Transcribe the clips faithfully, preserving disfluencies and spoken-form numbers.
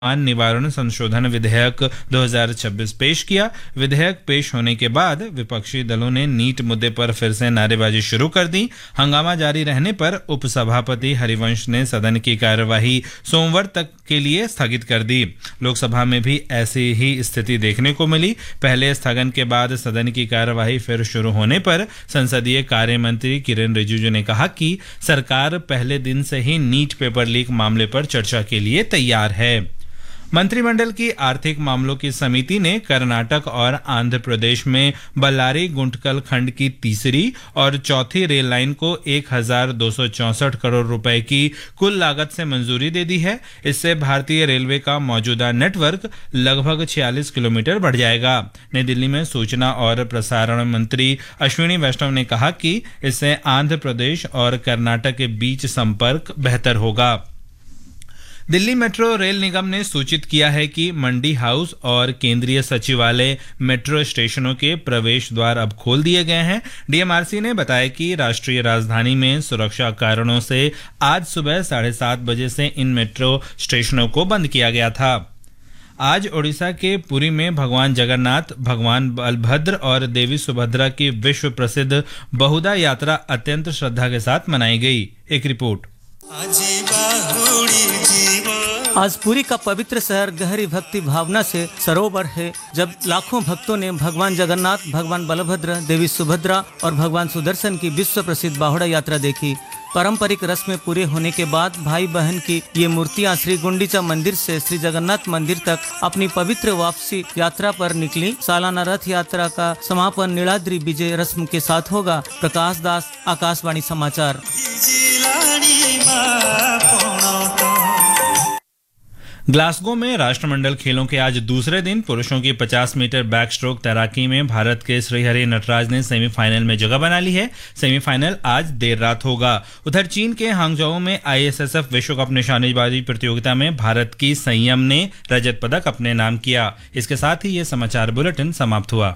निवारण संशोधन विधेयक दो हज़ार छब्बीस पेश किया। विधेयक पेश होने के बाद विपक्षी दलों ने नीट मुद्दे पर फिर से नारेबाजी शुरू कर दी। हंगामा जारी रहने पर उपसभापति हरिवंश ने सदन की कार्यवाही सोमवार तक के लिए स्थगित कर दी। लोकसभा में भी ऐसी ही स्थिति देखने को मिली। पहले स्थगन के बाद सदन की कार्यवाही फिर शुरू होने पर संसदीय कार्य मंत्री किरेन रिजिजू ने कहा कि सरकार पहले दिन से ही नीट पेपर लीक मामले पर चर्चा के लिए तैयार है। मंत्रिमंडल की आर्थिक मामलों की समिति ने कर्नाटक और आंध्र प्रदेश में बल्लारी गुंटकल खंड की तीसरी और चौथी रेल लाइन को एक हजार दो सौ चौसठ करोड़ रुपए की कुल लागत से मंजूरी दे दी है। इससे भारतीय रेलवे का मौजूदा नेटवर्क लगभग छियालीस किलोमीटर बढ़ जाएगा। नई दिल्ली में सूचना और प्रसारण मंत्री अश्विनी वैष्णव ने कहा कि इससे आंध्र प्रदेश और कर्नाटक के बीच संपर्क बेहतर होगा। दिल्ली मेट्रो रेल निगम ने सूचित किया है कि मंडी हाउस और केंद्रीय सचिवालय मेट्रो स्टेशनों के प्रवेश द्वार अब खोल दिए गए हैं। डीएमआरसी ने बताया कि राष्ट्रीय राजधानी में सुरक्षा कारणों से आज सुबह साढ़े सात बजे से इन मेट्रो स्टेशनों को बंद किया गया था। आज ओडिशा के पुरी में भगवान जगन्नाथ, भगवान बलभद्र और देवी सुभद्रा की विश्व प्रसिद्ध बहुदा यात्रा अत्यंत श्रद्धा के साथ मनाई गई। एक रिपोर्ट। आज पुरी का पवित्र शहर गहरी भक्ति भावना से सरोवर है, जब लाखों भक्तों ने भगवान जगन्नाथ, भगवान बलभद्र, देवी सुभद्रा और भगवान सुदर्शन की विश्व प्रसिद्ध बाहुड़ा यात्रा देखी। पारंपरिक रस्में पूरे होने के बाद भाई बहन की ये मूर्तियां श्री गुंडीचा मंदिर से श्री जगन्नाथ मंदिर तक अपनी पवित्र वापसी यात्रा पर निकली। सालाना रथ यात्रा का समापन नीलाद्री विजय रस्म के साथ होगा। प्रकाश दास, आकाशवाणी समाचार। ग्लासगो में राष्ट्रमंडल खेलों के आज दूसरे दिन पुरुषों की पचास मीटर बैक स्ट्रोक तैराकी में भारत के श्रीहरि नटराज ने सेमीफाइनल में जगह बना ली है। सेमीफाइनल आज देर रात होगा। उधर चीन के हांगझोउ में आईएसएसएफ विश्व कप निशानेबाजी प्रतियोगिता में भारत की संयम ने रजत पदक अपने नाम किया। इसके साथ ही ये समाचार बुलेटिन समाप्त हुआ।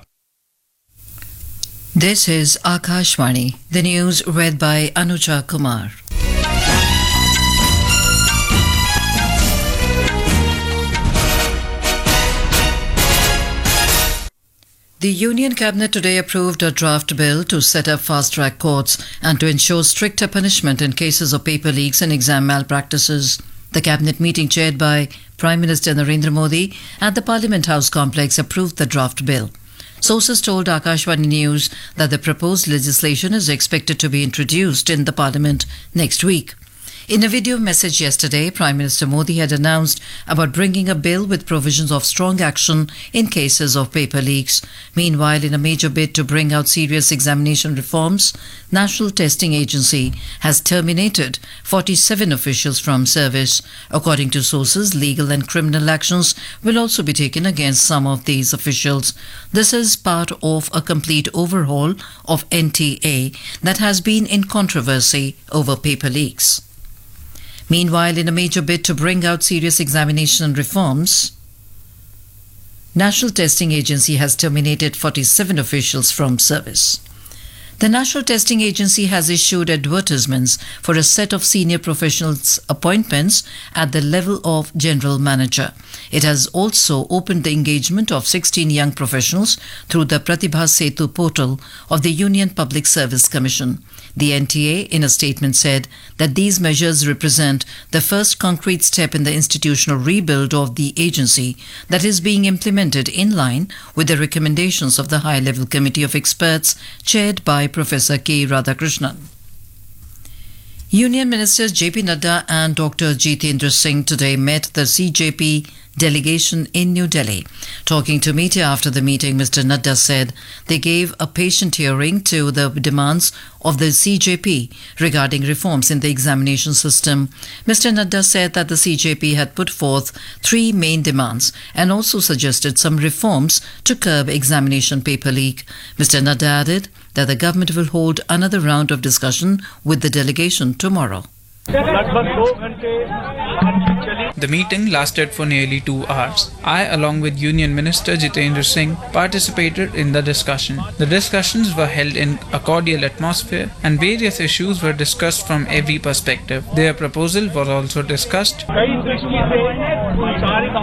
This is Akashvani. The news read by Anuja Kumar. The Union Cabinet today approved a draft bill to set up fast-track courts and to ensure stricter punishment in cases of paper leaks and exam malpractices. The Cabinet meeting chaired by Prime Minister Narendra Modi at the Parliament House complex approved the draft bill. Sources told Akashvani News that the proposed legislation is expected to be introduced in the Parliament next week. In a video message yesterday, Prime Minister Modi had announced about bringing a bill with provisions of strong action in cases of paper leaks. Meanwhile, in a major bid to bring out serious examination reforms, National Testing Agency has terminated forty-seven officials from service. According to sources, legal and criminal actions will also be taken against some of these officials. This is part of a complete overhaul of N T A that has been in controversy over paper leaks. Meanwhile, in a major bid to bring out serious examination reforms, National Testing Agency has terminated forty-seven officials from service. The National Testing Agency has issued advertisements for a set of senior professionals' appointments at the level of General Manager. It has also opened the engagement of sixteen young professionals through the Pratibha Setu portal of the Union Public Service Commission. The N T A, in a statement, said that these measures represent the first concrete step in the institutional rebuild of the agency that is being implemented in line with the recommendations of the High-Level Committee of Experts chaired by Professor K. Radhakrishnan. Union Ministers J P Nadda and Doctor Jitendra Singh today met the C J P delegation in New Delhi. Talking to media after the meeting, Mister Nadda said they gave a patient hearing to the demands of the C J P regarding reforms in the examination system. Mister Nadda said that the C J P had put forth three main demands and also suggested some reforms to curb examination paper leak. Mister Nadda added that the government will hold another round of discussion with the delegation tomorrow. The meeting lasted for nearly two hours. I, along with Union Minister Jitendra Singh, participated in the discussion. The discussions were held in a cordial atmosphere and various issues were discussed from every perspective. Their proposal was also discussed.